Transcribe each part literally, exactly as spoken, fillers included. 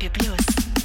Европе плюс.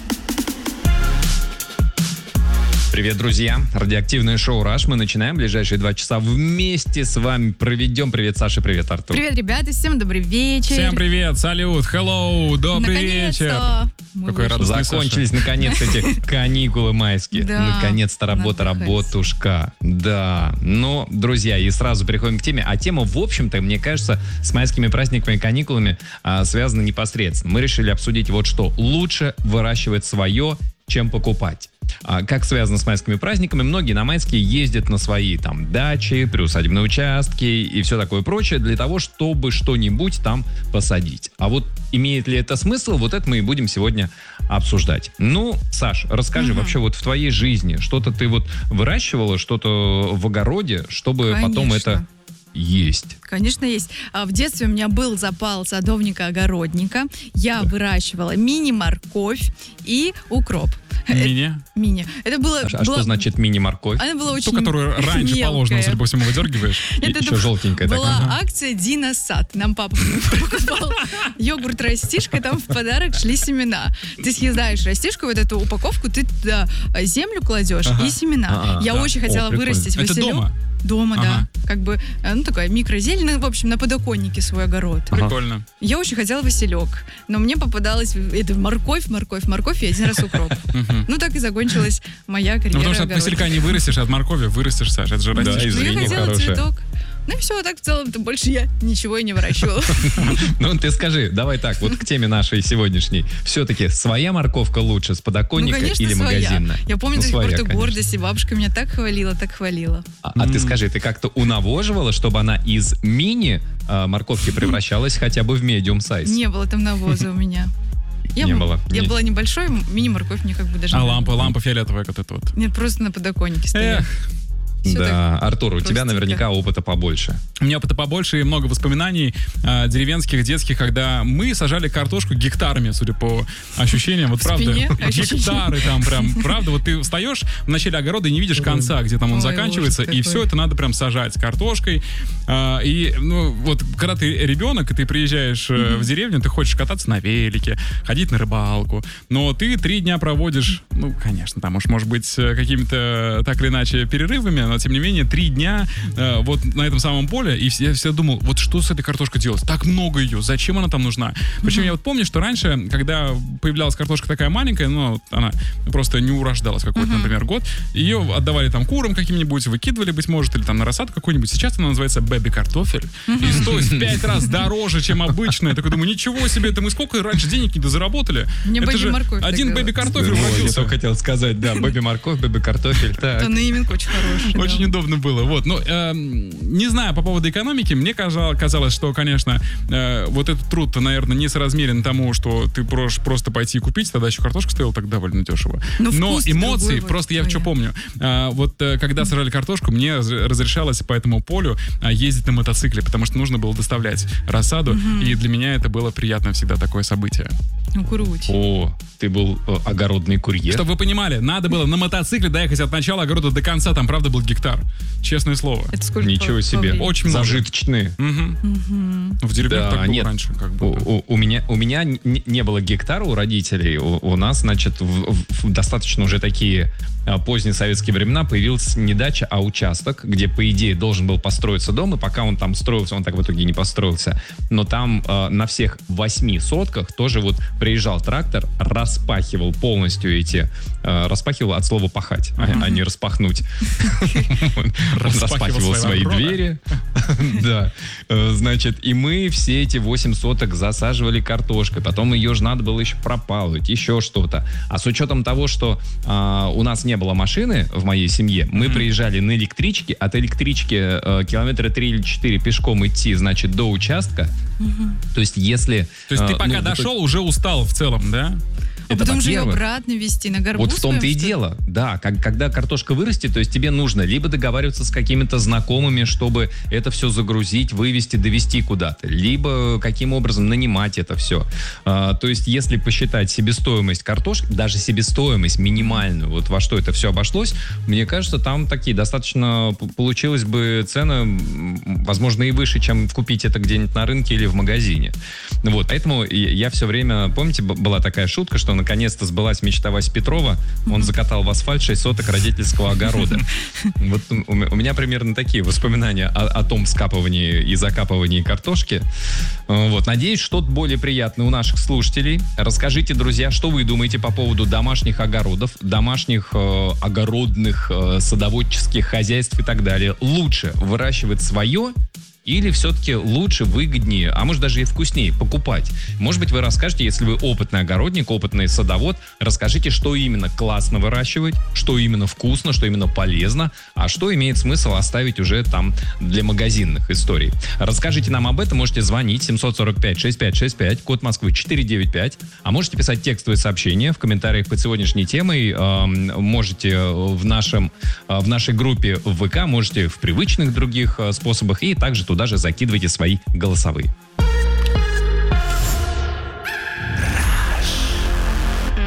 Привет, друзья! Радиоактивное шоу «Раш». Мы начинаем. Ближайшие два часа вместе с вами проведем. Привет, Саша, привет, Артур. Привет, ребята, всем добрый вечер. Всем привет, салют, hello, добрый вечер. Какой радостный Закончились, Саша. Наконец, эти каникулы майские. Да, наконец-то работа, работушка. Да. Ну, друзья, и сразу переходим к теме. А тема, в общем-то, мне кажется, с майскими праздниками и каникулами а, связана непосредственно. Мы решили обсудить вот что. Лучше выращивать свое, чем покупать. А как связано с майскими праздниками? Многие на майские ездят на свои там дачи, приусадебные участки и все такое прочее для того, чтобы что-нибудь там посадить. А вот имеет ли это смысл? Вот это мы и будем сегодня обсуждать. Ну, Саш, расскажи, угу. вообще вот в твоей жизни что-то ты вот выращивала, что-то в огороде, чтобы Конечно. потом это есть? Конечно, есть. В детстве у меня был запал садовника-огородника. Я да. выращивала мини-морковь и укроп. Мини? Мини. Это было... А, а что значит мини-морковь? Она была очень Ту, которую раньше мелкая. положено, судя по всему, выдергиваешь. Это еще желтенькая была такая. Была акция Диносад. Нам папа покупал йогурт растишка, там в подарок шли семена. Ты съедаешь растишку, вот эту упаковку, ты туда землю кладешь ага. и семена. А-а, Я да. очень хотела О, вырастить василек. Это дома? Дома, ага. да. Как бы, ну, такая микрозелень, ну, в общем, на подоконнике свой огород. Прикольно. Я очень хотела василек, но мне попадалась это морковь, морковь, морковь и один раз укроп. Ну, так и закончилась моя карьера. Ну, потому что от василька не вырастешь, от моркови вырастешь, Саша, это же растишь. Да, и зрение хорошее. Цветок. Ну и все, так в целом-то больше я ничего и не выращивала. Ну ты скажи, давай так, вот к теме нашей сегодняшней. Все-таки своя морковка лучше с подоконника или магазинная? Я помню до сих пор эту гордость, и бабушка меня так хвалила, так хвалила. А ты скажи, ты как-то унавоживала, чтобы она из мини морковки превращалась хотя бы в медиум сайз? Не было там навоза у меня. Я не б... было. Я не... была небольшой, мини-морковь мне как бы даже... А не лампа, лампа фиолетовая вот эта вот? Нет, просто на подоконнике стоит. Все да, Артур, у тебя наверняка опыта побольше. У меня опыта побольше и много воспоминаний э, деревенских, детских, когда мы сажали картошку гектарами, судя по ощущениям. Вот правда, гектары там прям, правда, вот ты встаешь в начале огорода и не видишь конца, где там он Ой, заканчивается, и все это надо прям сажать с картошкой. Э, и, ну, вот, когда ты ребенок, и ты приезжаешь э, mm-hmm. в деревню, ты хочешь кататься на велике, ходить на рыбалку, но ты три дня проводишь, ну, конечно, там уж, может быть, какими-то так или иначе перерывами, но тем не менее, три дня э, вот на этом самом поле, и я всегда думал, вот что с этой картошкой делать? Так много ее, зачем она там нужна? Причем mm-hmm. я вот помню, что раньше, когда появлялась картошка такая маленькая, ну, она просто не урождалась какой-то, mm-hmm. например, год, ее отдавали там курам каким-нибудь, выкидывали, быть может, или там на рассаду какой-нибудь. Сейчас она называется бэби-картофель, mm-hmm. и стоит в пять раз дороже, чем обычная. Я такой думаю, ничего себе, это мы сколько раньше денег не дозаработали? Мне это же один бэби-картофель родился. Я только хотел сказать, да, бэби-морковь, бэби-картофель. Это наименка очень хорошая. Очень удобно было. Вот. Ну, э, не знаю, по поводу экономики, мне казалось, что, конечно, э, вот этот труд, наверное, несоразмерен тому, что ты прош, просто пойти купить, тогда еще картошка стоила так довольно дешево. Но, Но эмоции, просто я что помню, э, вот э, когда сажали картошку, мне разрешалось по этому полю э, ездить на мотоцикле, потому что нужно было доставлять рассаду, угу. и для меня это было приятно всегда такое событие. Ну, круть. О, ты был э, огородный курьер. Чтобы вы понимали, надо было на мотоцикле доехать от начала огорода до конца, там, правда, был гектар. Честное слово. Это сколько? Ничего себе. Очень зажиточные. Угу. Угу. В деревнях да, так было нет. раньше. Как бы. у, у, у меня, у меня не, не было гектара у родителей. У, у нас, значит, в, в, достаточно уже такие а, поздние советские времена появилась не дача, а участок, где, по идее, должен был построиться дом, и пока он там строился, он так в итоге не построился. Но там а, на всех восьми сотках тоже вот приезжал трактор, распахивал полностью эти... А, распахивал от слова пахать, uh-huh. а не распахнуть. Распахивал свои двери. Да. Значит, и мы все эти восемь соток засаживали картошкой. Потом ее же надо было еще пропалывать, еще что-то. А с учетом того, что а, у нас не было машины в моей семье, мы mm-hmm. приезжали на электричке. От электрички а, километра три или четыре пешком идти, значит, до участка. Mm-hmm. То есть, если... То есть, ты а, пока ну, дошел, это... уже устал в целом, да? А Это потом же ее обратно везти на горбу. Вот в том-то и дело. Да, как, когда картошка вырастет, то есть тебе нужно либо договариваться с какими-то знакомыми, чтобы это все загрузить, вывести, довести куда-то, либо каким образом нанимать это все. А, то есть если посчитать себестоимость картошки, даже себестоимость минимальную, вот во что это все обошлось, мне кажется, там такие достаточно получилось бы цены, возможно, и выше, чем купить это где-нибудь на рынке или в магазине. Вот, поэтому я все время, помните, была такая шутка, что наконец-то сбылась мечта Васи Петрова. Он закатал в асфальт шесть соток родительского огорода. Вот у меня примерно такие воспоминания о, о том скапывании и закапывании картошки. Вот. Надеюсь, что-то более приятное у наших слушателей. Расскажите, друзья, что вы думаете по поводу домашних огородов, домашних э, огородных, э, садоводческих хозяйств и так далее. Лучше выращивать свое или все-таки лучше, выгоднее, а может даже и вкуснее покупать? Может быть, вы расскажете, если вы опытный огородник, опытный садовод, расскажите, что именно классно выращивать, что именно вкусно, что именно полезно, а что имеет смысл оставить уже там для магазинных историй. Расскажите нам об этом, можете звонить семь сорок пять шестьдесят пять шестьдесят пять, код Москвы четыре девять пять, а можете писать текстовые сообщения в комментариях под сегодняшней темой, э, можете в, нашем, э, в нашей группе в ВК, можете в привычных других э, способах и также туда даже закидывайте свои голосовые.